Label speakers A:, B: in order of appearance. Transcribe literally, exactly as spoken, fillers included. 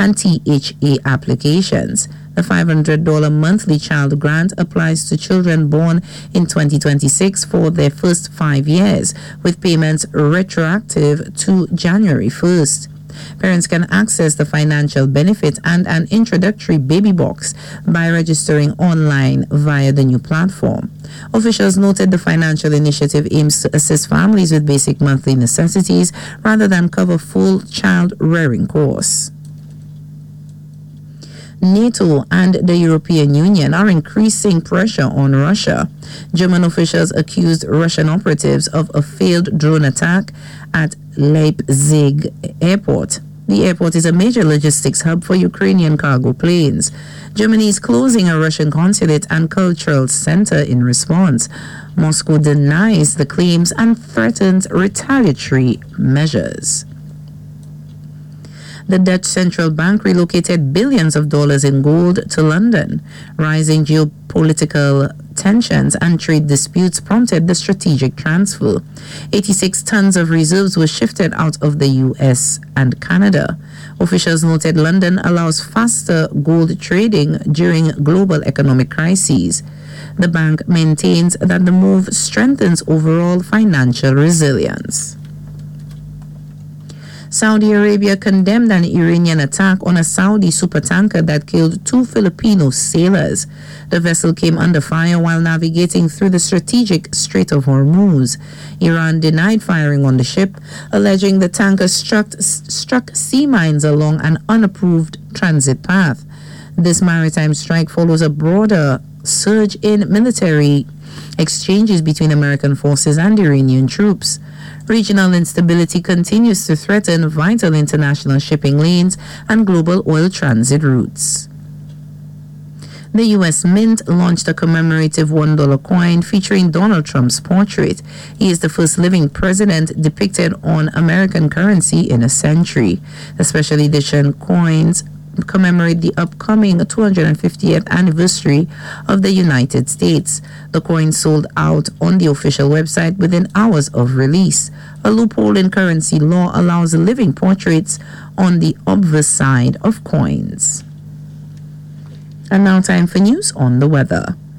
A: and T H A applications. The five hundred dollars monthly child grant applies to children born in twenty twenty-six for their first five years, with payments retroactive to January first. Parents can access the financial benefit and an introductory baby box by registering online via the new platform. Officials noted the financial initiative aims to assist families with basic monthly necessities rather than cover full child rearing costs. NATO and the European Union are increasing pressure on Russia. German officials accused Russian operatives of a failed drone attack at Leipzig airport. The airport is a major logistics hub for Ukrainian cargo planes. Germany is closing a Russian consulate and cultural center in response. Moscow denies the claims and threatens retaliatory measures. The Dutch central bank relocated billions of dollars in gold to London. Rising geopolitical tensions and trade disputes prompted the strategic transfer. eighty-six tons of reserves were shifted out of the U S and Canada. Officials noted London allows faster gold trading during global economic crises. The bank maintains that the move strengthens overall financial resilience. Saudi Arabia condemned an Iranian attack on a Saudi supertanker that killed two Filipino sailors. The vessel came under fire while navigating through the strategic Strait of Hormuz. Iran denied firing on the ship, alleging the tanker struck, struck sea mines along an unapproved transit path. This maritime strike follows a broader surge in military exchanges between American forces and Iranian troops. Regional instability continues to threaten vital international shipping lanes and global oil transit routes. The U S Mint launched a commemorative one dollar coin featuring Donald Trump's portrait. He is the first living president depicted on American currency in a century. The special edition coins commemorate the upcoming two hundred fiftieth anniversary of the United States. The coin sold out on the official website within hours of release. A loophole in currency law allows living portraits on the obverse side of coins. And now time for news on the weather.